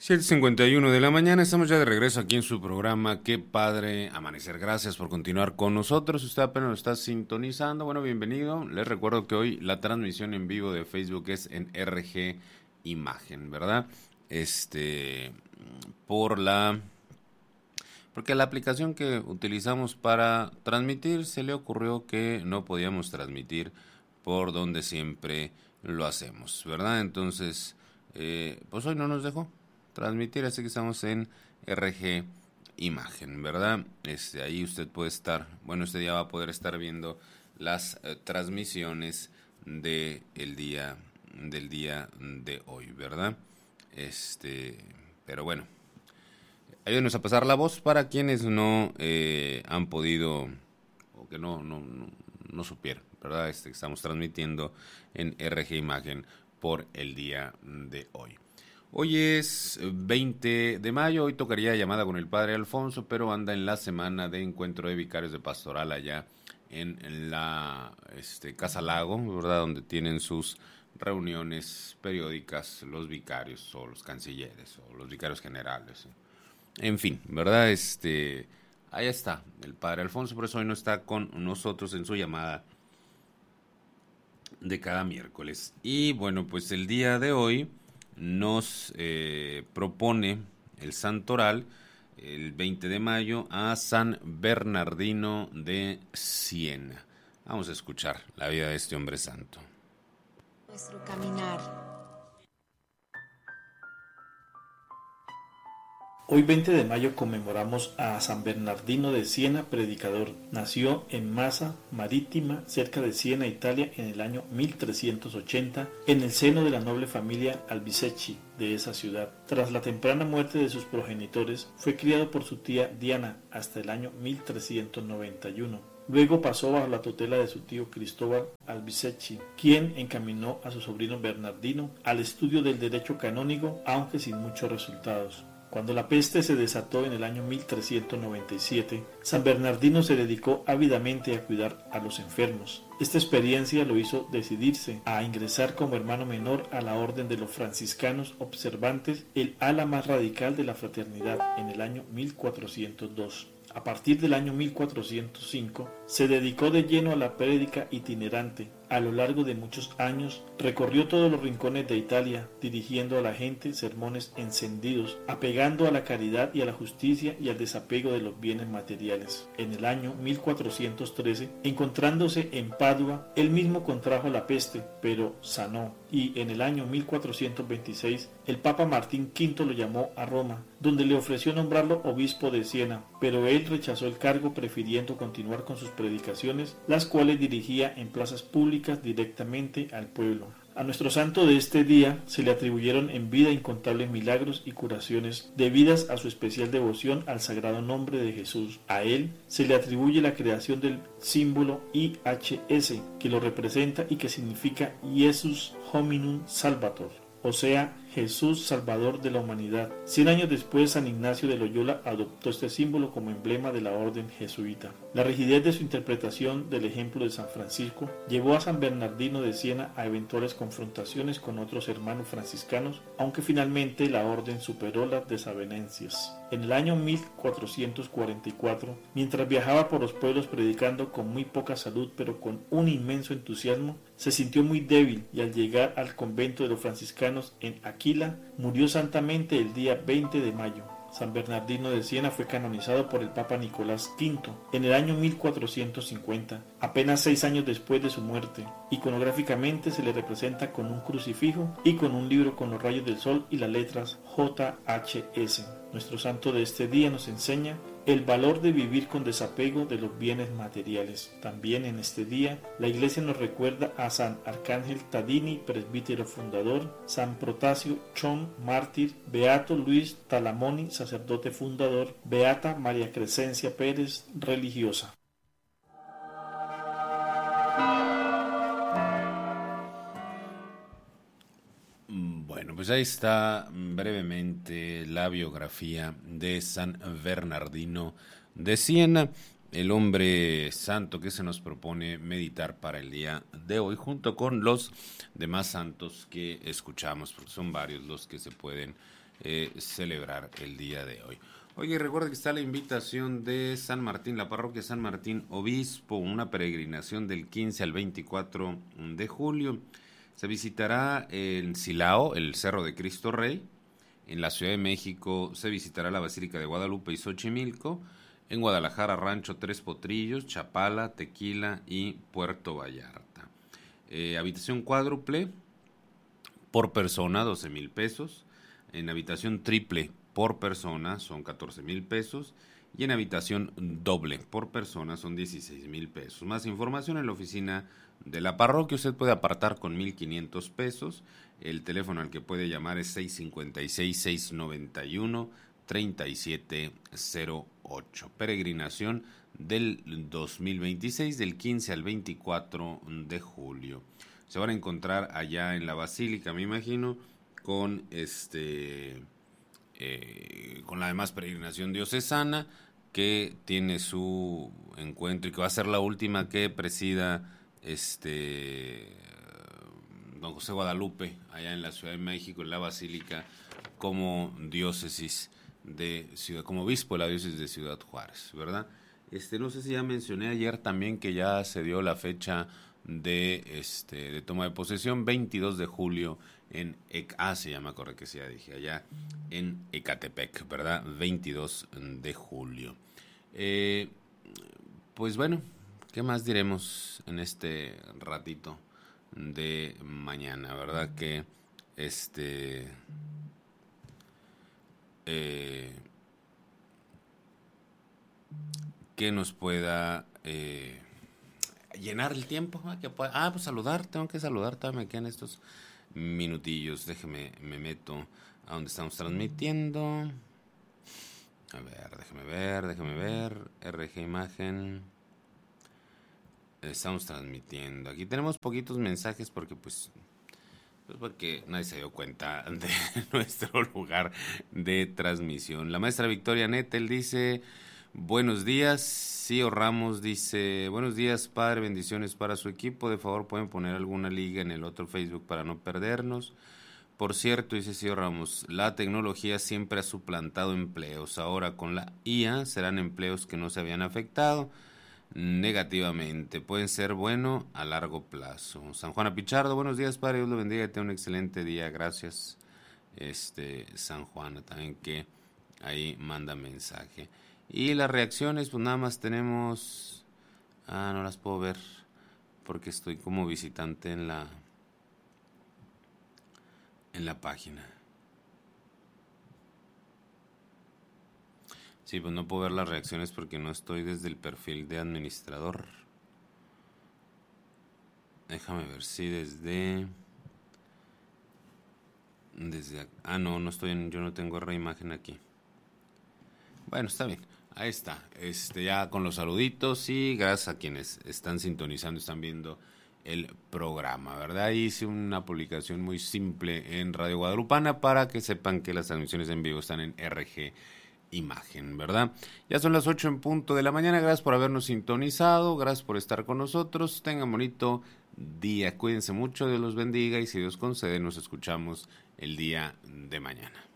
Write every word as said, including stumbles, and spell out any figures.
siete cincuenta y uno de la mañana, estamos ya de regreso aquí en su programa Qué Padre Amanecer. Gracias por continuar con nosotros. Usted apenas lo está sintonizando, bueno, bienvenido. Les recuerdo que hoy la transmisión en vivo de Facebook es en R G Imagen, ¿verdad? Este, por la... Porque la aplicación que utilizamos para transmitir se le ocurrió que no podíamos transmitir por donde siempre lo hacemos, ¿verdad? Entonces, eh, pues hoy no nos dejó transmitir, así que estamos en R G Imagen, ¿verdad? Este, ahí usted puede estar, bueno, este día va a poder estar viendo las eh, transmisiones de el día, del día de hoy, ¿verdad? Este, pero bueno, ayúdenos a pasar la voz para quienes no eh, han podido o que no, no, no, no supieron, ¿verdad? Este, que estamos transmitiendo en R G Imagen por el día de hoy. Hoy es veinte de mayo, hoy tocaría llamada con el padre Alfonso, pero anda en la semana de encuentro de vicarios de pastoral allá en, en la este, Casa Lago, ¿verdad? Donde tienen sus reuniones periódicas los vicarios o los cancilleres o los vicarios generales. En fin, ¿verdad? Este, ahí está el padre Alfonso, por eso hoy no está con nosotros en su llamada de cada miércoles. Y bueno, pues el día de hoy nos eh, propone el santoral, el veinte de mayo, a San Bernardino de Siena. Vamos a escuchar la vida de este hombre santo. Nuestro caminar. Hoy veinte de mayo conmemoramos a San Bernardino de Siena, predicador. Nació en Massa Marittima, cerca de Siena, Italia, en el año mil trescientos ochenta, en el seno de la noble familia Albisecchi de esa ciudad. Tras la temprana muerte de sus progenitores, fue criado por su tía Diana hasta el año mil trescientos noventa y uno. Luego pasó bajo la tutela de su tío Cristóbal Albisecchi, quien encaminó a su sobrino Bernardino al estudio del derecho canónico, aunque sin muchos resultados. Cuando la peste se desató en el año mil trescientos noventa y siete, San Bernardino se dedicó ávidamente a cuidar a los enfermos. Esta experiencia lo hizo decidirse a ingresar como hermano menor a la orden de los franciscanos observantes, el ala más radical de la fraternidad, en el año mil cuatrocientos dos. A partir del año mil cuatrocientos cinco, se dedicó de lleno a la prédica itinerante. A lo largo de muchos años, recorrió todos los rincones de Italia, dirigiendo a la gente sermones encendidos, apegando a la caridad y a la justicia y al desapego de los bienes materiales. En el año mil cuatrocientos trece, encontrándose en Padua, él mismo contrajo la peste, pero sanó, y en el año mil cuatrocientos veintiséis, el Papa Martín quinto lo llamó a Roma, donde le ofreció nombrarlo obispo de Siena, pero él rechazó el cargo prefiriendo continuar con sus predicaciones, las cuales dirigía en plazas públicas directamente al pueblo. A nuestro santo de este día se le atribuyeron en vida incontables milagros y curaciones debidas a su especial devoción al sagrado nombre de Jesús. A él se le atribuye la creación del símbolo I H S, que lo representa y que significa Iesus Hominum Salvator, o sea, Jesús Salvador de la humanidad. Cien años después, San Ignacio de Loyola adoptó este símbolo como emblema de la orden jesuita. La rigidez de su interpretación del ejemplo de San Francisco llevó a San Bernardino de Siena a eventuales confrontaciones con otros hermanos franciscanos, aunque finalmente la orden superó las desavenencias. En el año mil cuatrocientos cuarenta y cuatro, mientras viajaba por los pueblos predicando con muy poca salud pero con un inmenso entusiasmo, se sintió muy débil y al llegar al convento de los franciscanos en Aquila, murió santamente el día veinte de mayo. San Bernardino de Siena fue canonizado por el Papa Nicolás quinto en el año mil cuatrocientos cincuenta, apenas seis años después de su muerte. Iconográficamente se le representa con un crucifijo y con un libro con los rayos del sol y las letras J H S. Nuestro santo de este día nos enseña el valor de vivir con desapego de los bienes materiales. También en este día la Iglesia nos recuerda a San Arcángel Tadini, presbítero fundador, San Protasio Chon, mártir, Beato Luis Talamoni, sacerdote fundador, Beata María Crescencia Pérez, religiosa. Bueno, pues ahí está brevemente la biografía de San Bernardino de Siena, el hombre santo que se nos propone meditar para el día de hoy, junto con los demás santos que escuchamos, porque son varios los que se pueden eh, celebrar el día de hoy. Oye, recuerda que está la invitación de San Martín, la parroquia San Martín Obispo, una peregrinación del quince al veinticuatro de julio. Se visitará en Silao, el Cerro de Cristo Rey. En la Ciudad de México se visitará la Basílica de Guadalupe y Xochimilco. En Guadalajara, Rancho Tres Potrillos, Chapala, Tequila y Puerto Vallarta. Eh, habitación cuádruple por persona, doce mil pesos. En habitación triple por persona son catorce mil pesos. Y en habitación doble por persona son dieciséis mil pesos. Más información en la oficina de la parroquia. Usted puede apartar con mil quinientos pesos. El teléfono al que puede llamar es seis cinco seis, seis nueve uno, tres siete cero ocho. Peregrinación del dos mil veintiséis, del quince al veinticuatro de julio. Se van a encontrar allá en la Basílica, me imagino, con este eh, con la demás peregrinación diocesana, que tiene su encuentro y que va a ser la última que presida este don José Guadalupe allá en la Ciudad de México, en la Basílica, como diócesis de Ciudad, como obispo de la diócesis de Ciudad Juárez, ¿verdad? Este, no sé si ya mencioné ayer también que ya se dio la fecha de este de toma de posesión, veintidós de julio en Ec ah, se llama correcto que sí, ya dije, allá en Ecatepec, ¿verdad? veintidós de julio. Eh, pues bueno, ¿qué más diremos en este ratito de mañana, verdad? Que este eh, que nos pueda eh, llenar el tiempo, ¿no? Que pueda, ah, pues saludar, tengo que saludar, todavía me quedan estos minutillos, déjeme, me meto a donde estamos transmitiendo, a ver, déjeme ver, déjeme ver, R G Imagen, estamos transmitiendo, aquí tenemos poquitos mensajes porque pues, pues porque nadie se dio cuenta de nuestro lugar de transmisión. La maestra Victoria Nettel dice: buenos días, Cío Ramos dice: buenos días, padre, bendiciones para su equipo, de favor pueden poner alguna liga en el otro Facebook para no perdernos. Por cierto, dice Cío Ramos, la tecnología siempre ha suplantado empleos, ahora con la I A serán empleos que no se habían afectado negativamente, pueden ser bueno a largo plazo. San Juana Pichardo, buenos días, padre, Dios lo bendiga, tenga un excelente día, gracias. Este, San Juana también, que ahí manda mensaje. Y las reacciones, pues nada más tenemos... Ah, no las puedo ver porque estoy como visitante en la en la página. Sí, pues no puedo ver las reacciones porque no estoy desde el perfil de administrador. Déjame ver si desde... desde ah, no, no estoy en... yo no tengo reimagen aquí. Bueno, está bien. Ahí está, este, ya con los saluditos y gracias a quienes están sintonizando, están viendo el programa, ¿verdad? Hice una publicación muy simple en Radio Guadalupana para que sepan que las transmisiones en vivo están en R G Imagen, ¿verdad? Ya son las ocho en punto de la mañana, gracias por habernos sintonizado, gracias por estar con nosotros, tengan bonito día, cuídense mucho, Dios los bendiga y si Dios concede nos escuchamos el día de mañana.